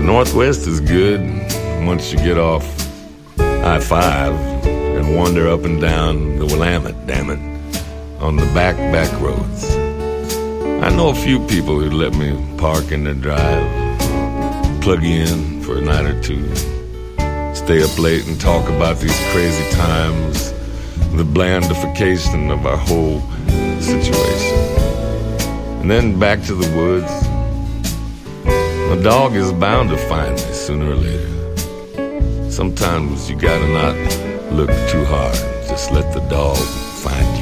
Northwest is good once you get off I-5 and wander up and down the Willamette, damn it, on the back roads. I know a few people who'd let me park in their drive, plug in for a night or two, stay up late and talk about these crazy times, the blandification of our whole situation. And then back to the woods. A dog is bound to find me sooner or later. Sometimes you gotta not look too hard. Just let the dog find you.